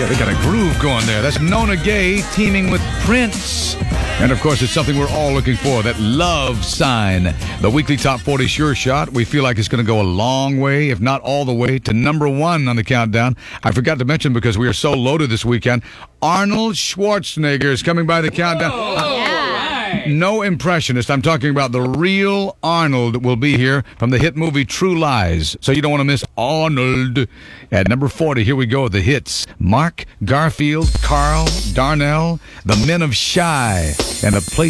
Yeah, they got a groove going there. That's Nona Gay teaming with Prince. And, of course, it's something we're all looking for, that love sign. The weekly Top 40 Sure Shot. We feel like it's going to go a long way, if not all the way, to number one on the countdown. I forgot to mention, because we are so loaded this weekend, Arnold Schwarzenegger is coming by the countdown. No impressionist. I'm talking about the real Arnold will be here from the hit movie True Lies. So you don't want to miss Arnold. At number 40, here we go. The hits. Mark, Garfield, Carl, Darnell, The Men of Shy, and A Place